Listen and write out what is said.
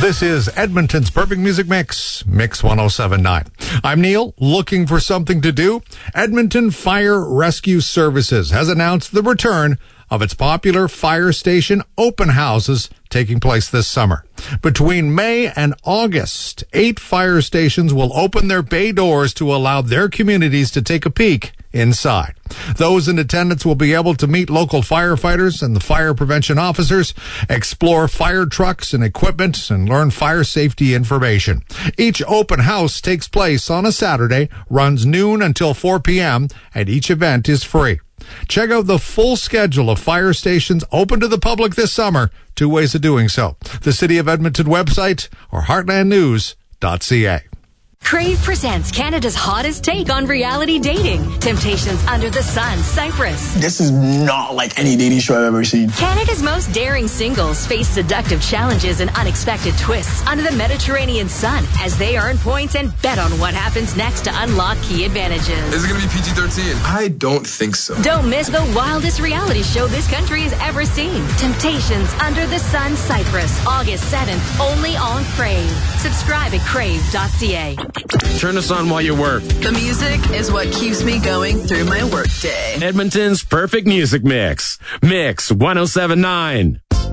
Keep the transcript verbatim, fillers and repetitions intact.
This is Edmonton's Perfect Music Mix, Mix one oh seven point nine. I'm Neil, looking for something to do. Edmonton Fire Rescue Services has announced the return of its popular fire station open houses taking place this summer. Between May and August, eight fire stations will open their bay doors to allow their communities to take a peek inside. Those in attendance will be able to meet local firefighters and the fire prevention officers, explore fire trucks and equipment, and learn fire safety information. Each open house takes place on a Saturday, runs noon until four p.m., and each event is free. Check out the full schedule of fire stations open to the public this summer. Two ways of doing so: the City of Edmonton website or heartland news dot c a. Crave presents Canada's hottest take on reality dating. Temptations Under the Sun, Cyprus. This is not like any dating show I've ever seen. Canada's most daring singles face seductive challenges and unexpected twists under the Mediterranean sun as they earn points and bet on what happens next to unlock key advantages. Is it going to be P G thirteen? I don't think so. Don't miss the wildest reality show this country has ever seen. Temptations Under the Sun, Cyprus. August seventh, only on Crave. Subscribe at crave dot c a. Turn us on while you work. The music is what keeps me going through my workday. Edmonton's Perfect Music Mix. Mix one oh seven point nine.